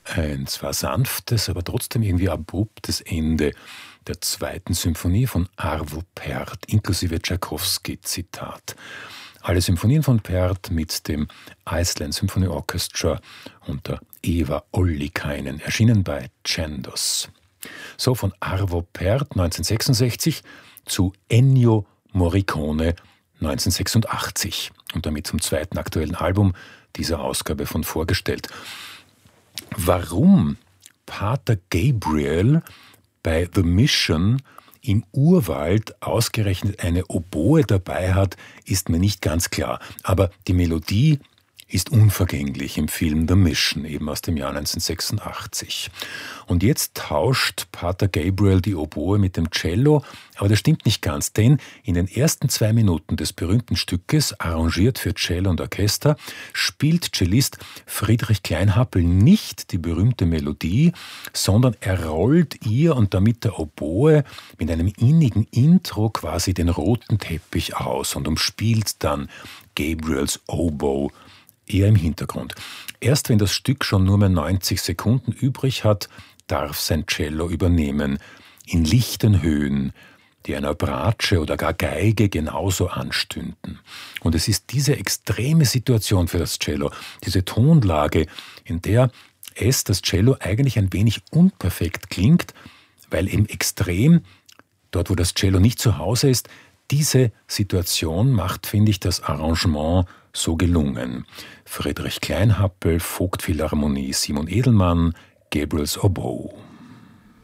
Ein zwar sanftes, aber trotzdem irgendwie abruptes Ende der zweiten Symphonie von Arvo Pärt, inklusive Tschaikowski, Zitat. Alle Symphonien von Pärt mit dem Iceland Symphony Orchestra unter Eva Ollikainen, erschienen bei Chandos. So von Arvo Pärt 1966 zu Ennio Morricone 1986 und damit zum zweiten aktuellen Album dieser Ausgabe von vorgestellt. Warum Pater Gabriel bei The Mission im Urwald ausgerechnet eine Oboe dabei hat, ist mir nicht ganz klar. Aber die Melodie ist unvergänglich im Film The Mission, eben aus dem Jahr 1986. Und jetzt tauscht Pater Gabriel die Oboe mit dem Cello, aber das stimmt nicht ganz, denn in den ersten 2 Minuten des berühmten Stückes, arrangiert für Cello und Orchester, spielt Cellist Friedrich Kleinhappel nicht die berühmte Melodie, sondern er rollt ihr und damit der Oboe mit einem innigen Intro quasi den roten Teppich aus und umspielt dann Gabriels Oboe eher im Hintergrund. Erst wenn das Stück schon nur mehr 90 Sekunden übrig hat, darf sein Cello übernehmen, in lichten Höhen, die einer Bratsche oder gar Geige genauso anstünden. Und es ist diese extreme Situation für das Cello, diese Tonlage, in der das Cello eigentlich ein wenig unperfekt klingt, weil eben extrem, dort wo das Cello nicht zu Hause ist, diese Situation macht, finde ich, das Arrangement so gelungen. Friedrich Kleinhappel, Vogt Philharmonie, Simon Edelmann, Gabriels Oboe.